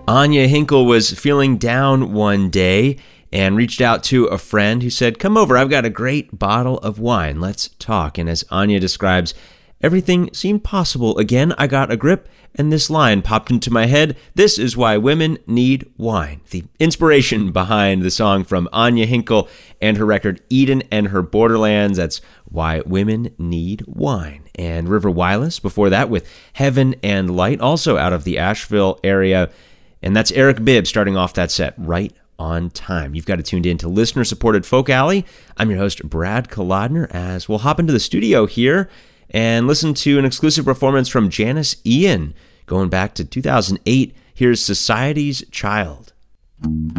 Anya Hinkle was feeling down one day and reached out to a friend who said, "Come over, I've got a great bottle of wine. Let's talk." And as Anya describes, everything seemed possible. Again, I got a grip, and this line popped into my head: "This is why women need wine." The inspiration behind the song from Anya Hinkle and her record Eden and Her Borderlands. That's Why Women Need Wine. And River Wireless before that with Heaven and Light, also out of the Asheville area. And that's Eric Bibb starting off that set right on time. You've got it tuned in to listener-supported Folk Alley. I'm your host, Brad Kolodner, as we'll hop into the studio here and listen to an exclusive performance from Janis Ian going back to 2008. Here's Society's Child.